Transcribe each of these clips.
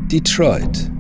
Detroit,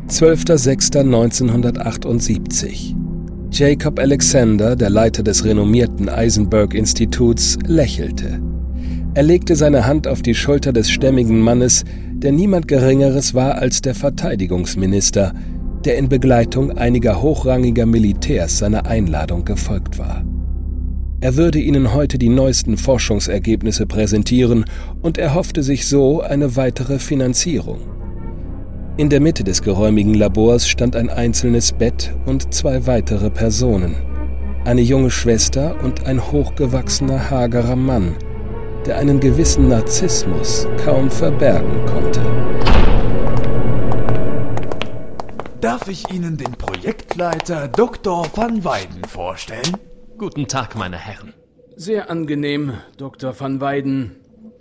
12.06.1978. Jacob Alexander, der Leiter des renommierten Eisenberg-Instituts, lächelte. Er legte seine Hand auf die Schulter des stämmigen Mannes, der niemand Geringeres war als der Verteidigungsminister, der in Begleitung einiger hochrangiger Militärs seiner Einladung gefolgt war. Er würde ihnen heute die neuesten Forschungsergebnisse präsentieren und erhoffte sich so eine weitere Finanzierung. In der Mitte des geräumigen Labors stand ein einzelnes Bett und 2 weitere Personen. Eine junge Schwester und ein hochgewachsener, hagerer Mann, der einen gewissen Narzissmus kaum verbergen konnte. Darf ich Ihnen den Projektleiter Dr. van Weyden vorstellen? Guten Tag, meine Herren. Sehr angenehm, Dr. van Weyden.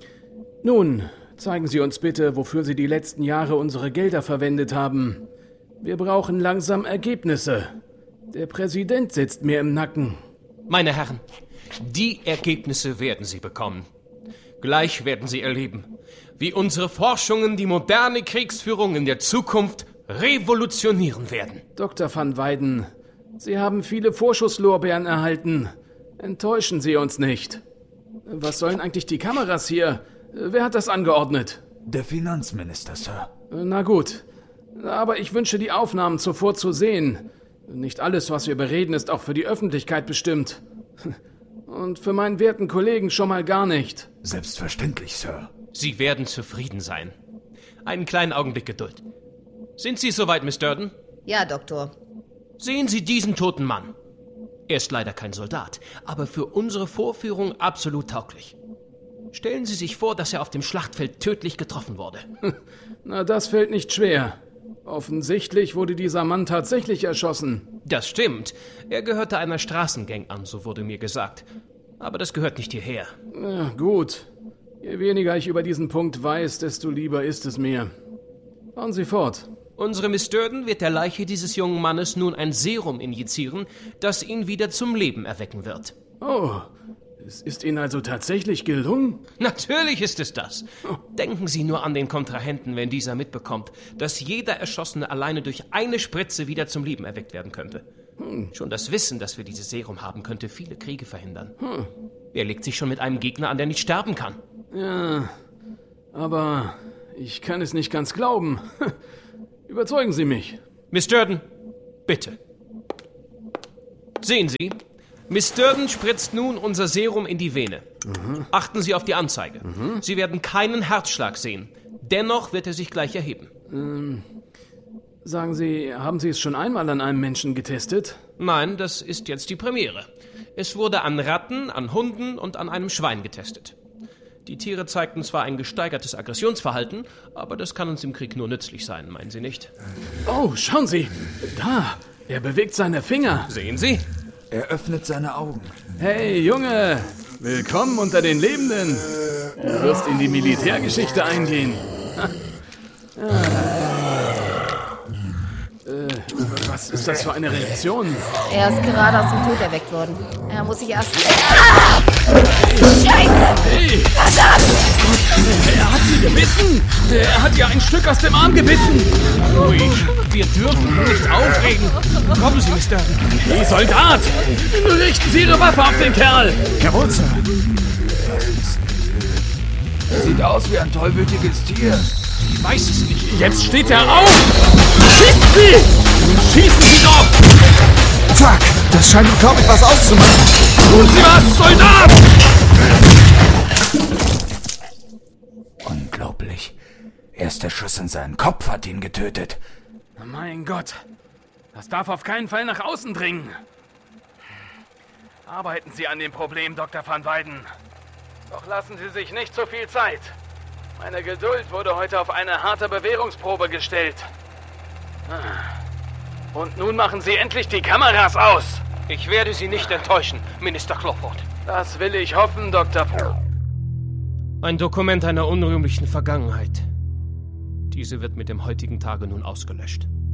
Nun, zeigen Sie uns bitte, wofür Sie die letzten Jahre unsere Gelder verwendet haben. Wir brauchen langsam Ergebnisse. Der Präsident sitzt mir im Nacken. Meine Herren, die Ergebnisse werden Sie bekommen. Gleich werden Sie erleben, wie unsere Forschungen die moderne Kriegsführung in der Zukunft revolutionieren werden. Dr. van Weyden, Sie haben viele Vorschusslorbeeren erhalten. Enttäuschen Sie uns nicht. Was sollen eigentlich die Kameras hier? Wer hat das angeordnet? Der Finanzminister, Sir. Na gut, aber ich wünsche die Aufnahmen zuvor zu sehen. Nicht alles, was wir bereden, ist auch für die Öffentlichkeit bestimmt. Und für meinen werten Kollegen schon mal gar nicht. Selbstverständlich, Sir. Sie werden zufrieden sein. Einen kleinen Augenblick Geduld. Sind Sie soweit, Miss Durden? Ja, Doktor. Sehen Sie diesen toten Mann. Er ist leider kein Soldat, aber für unsere Vorführung absolut tauglich. Stellen Sie sich vor, dass er auf dem Schlachtfeld tödlich getroffen wurde. Na, das fällt nicht schwer. Offensichtlich wurde dieser Mann tatsächlich erschossen. Das stimmt. Er gehörte einer Straßengang an, so wurde mir gesagt. Aber das gehört nicht hierher. Na, gut. Je weniger ich über diesen Punkt weiß, desto lieber ist es mir. Fahren Sie fort. Unsere Miss Durden wird der Leiche dieses jungen Mannes nun ein Serum injizieren, das ihn wieder zum Leben erwecken wird. Oh, es ist Ihnen also tatsächlich gelungen? Natürlich ist es das. Denken Sie nur an den Kontrahenten, wenn dieser mitbekommt, dass jeder Erschossene alleine durch eine Spritze wieder zum Leben erweckt werden könnte. Schon das Wissen, dass wir dieses Serum haben, könnte viele Kriege verhindern. Wer legt sich schon mit einem Gegner an, der nicht sterben kann? Ja, aber ich kann es nicht ganz glauben. Überzeugen Sie mich. Miss Durden, bitte. Sehen Sie, Miss Durden spritzt nun unser Serum in die Vene. Achten Sie auf die Anzeige. Sie werden keinen Herzschlag sehen. Dennoch wird er sich gleich erheben. Sagen Sie, haben Sie es schon einmal an einem Menschen getestet? Nein, das ist jetzt die Premiere. Es wurde an Ratten, an Hunden und an einem Schwein getestet. Die Tiere zeigten zwar ein gesteigertes Aggressionsverhalten, aber das kann uns im Krieg nur nützlich sein, meinen Sie nicht? Oh, schauen Sie! Da! Er bewegt seine Finger! Sehen Sie? Er öffnet seine Augen. Hey, Junge! Willkommen unter den Lebenden! Du wirst in die Militärgeschichte eingehen. Was ist das für eine Reaktion? Er ist gerade aus dem Tod erweckt worden. Er muss sich erst... Hey! Er hat sie gebissen! Er hat ihr ein Stück aus dem Arm gebissen! Ruhig, wir dürfen nicht aufregen. Kommen Sie, Mr. Hey, Soldat! Richten Sie Ihre Waffe auf den Kerl! Jawohl, Sir. Sieht aus wie ein tollwütiges Tier. Ich weiß es nicht. Jetzt steht er auf! Schießen Sie! Schießen Sie doch! Fuck, das scheint unglaublich was auszumachen. Tun Sie was, Soldat! Unglaublich. Erst der Schuss in seinen Kopf hat ihn getötet. Mein Gott, das darf auf keinen Fall nach außen dringen. Arbeiten Sie an dem Problem, Dr. van Weyden. Doch lassen Sie sich nicht so viel Zeit. Meine Geduld wurde heute auf eine harte Bewährungsprobe gestellt. Und nun machen Sie endlich die Kameras aus. Ich werde Sie nicht enttäuschen, Minister Crawford. Das will ich hoffen, Dr. Ein Dokument einer unrühmlichen Vergangenheit. Diese wird mit dem heutigen Tage nun ausgelöscht.